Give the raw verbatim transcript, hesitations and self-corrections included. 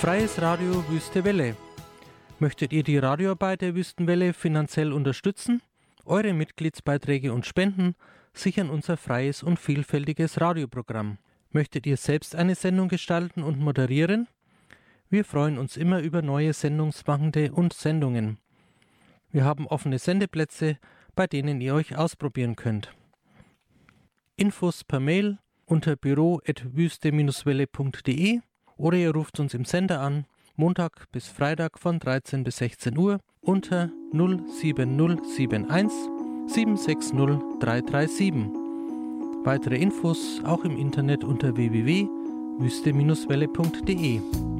Freies Radio Wüste Welle. Möchtet ihr die Radioarbeit der Wüstenwelle finanziell unterstützen? Eure Mitgliedsbeiträge und Spenden sichern unser freies und vielfältiges Radioprogramm. Möchtet ihr selbst eine Sendung gestalten und moderieren? Wir freuen uns immer über neue Sendungsmachende und Sendungen. Wir haben offene Sendeplätze, bei denen ihr euch ausprobieren könnt. Infos per Mail unter büro at wüste welle punkt de oder ihr ruft uns im Sender an, Montag bis Freitag von dreizehn bis sechzehn Uhr unter null sieben null sieben eins sieben sechs null drei drei sieben. Weitere Infos auch im Internet unter w w w punkt wüste welle punkt de.